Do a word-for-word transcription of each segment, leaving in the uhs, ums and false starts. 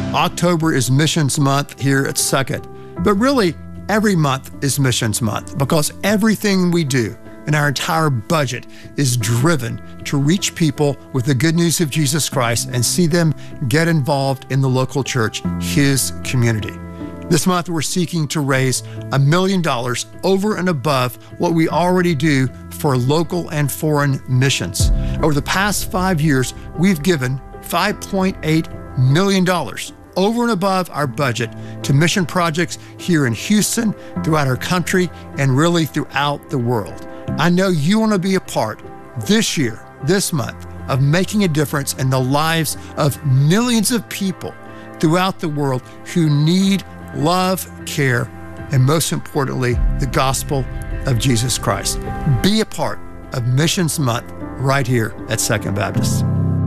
October is Missions Month here at Second, but really every month is Missions Month because everything we do and our entire budget is driven to reach people with the good news of Jesus Christ and see them get involved in the local church, His community. This month, we're seeking to raise a million dollars over and above what we already do for local and foreign missions. Over the past five years, we've given five point eight million dollars over and above our budget to mission projects here in Houston, throughout our country, and really throughout the world. I know you want to be a part this year, this month, of making a difference in the lives of millions of people throughout the world who need love, care, and most importantly, the gospel of Jesus Christ. Be a part of Missions Month right here at Second Baptist.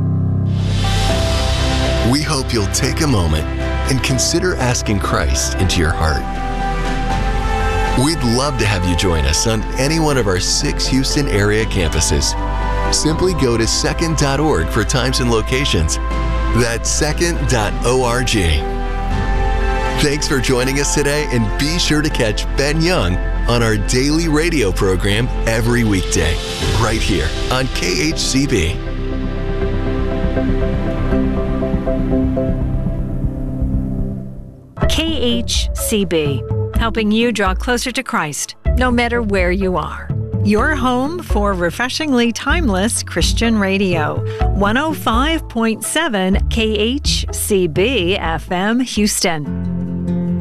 We hope you'll take a moment and consider asking Christ into your heart. We'd love to have you join us on any one of our six Houston area campuses. Simply go to second dot org for times and locations. That's second dot org. Thanks for joining us today, and be sure to catch Ben Young on our daily radio program every weekday, right here on K H C B. K H C B, helping you draw closer to Christ, no matter where you are. Your home for refreshingly timeless Christian radio. one oh five point seven K H C B F M Houston.